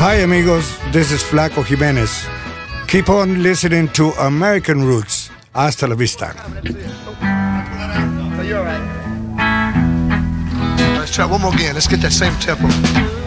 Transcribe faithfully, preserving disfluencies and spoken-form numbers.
Hi amigos, this is Flaco Jimenez. Keep on listening to American Roots. Hasta la vista. Let's try one more again. Let's get that same tempo.